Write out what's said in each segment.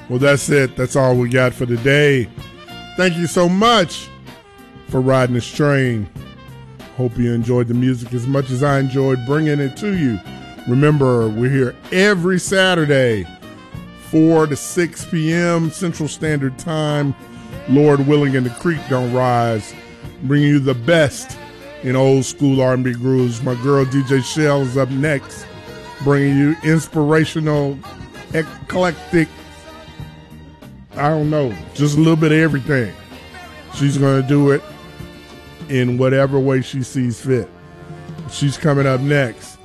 Well, that's it. That's all we got for today. Thank you so much for riding this train. Hope you enjoyed the music as much as I enjoyed bringing it to you. Remember, we're here every Saturday, 4 to 6 p.m. Central Standard Time. Lord willing and the creek don't rise. Bringing you the best in old school R&B grooves. My girl DJ Shell is up next, bringing you inspirational, eclectic, I don't know, just a little bit of everything. She's going to do it in whatever way she sees fit. She's coming up next.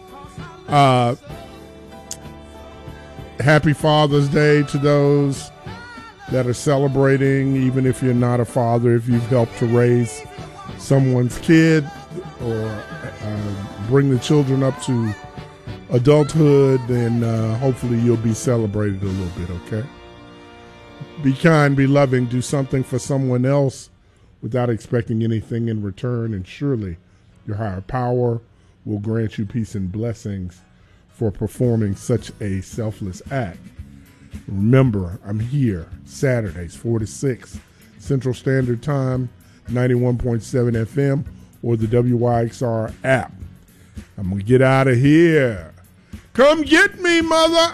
Happy Father's Day to those that are celebrating, even if you're not a father, if you've helped to raise someone's kid or bring the children up to adulthood, then hopefully you'll be celebrated a little bit, okay? Be kind, be loving, do something for someone else without expecting anything in return, and surely your higher power will grant you peace and blessings for performing such a selfless act. Remember, I'm here Saturdays, 4 to 6, Central Standard Time, 91.7 FM, or the WYXR app. I'm going to get out of here. Come get me, mother,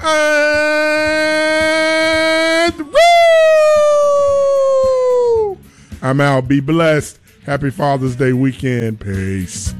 and woo! I'm out. Be blessed. Happy Father's Day weekend. Peace.